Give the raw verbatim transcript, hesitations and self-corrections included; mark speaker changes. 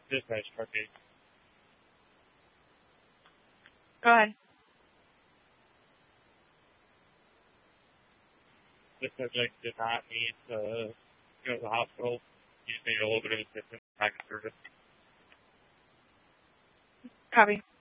Speaker 1: Dispatch trucking.
Speaker 2: Go ahead.
Speaker 1: The subject did not need to go to the hospital. You just need a little bit of assistance back in service.
Speaker 2: Copy.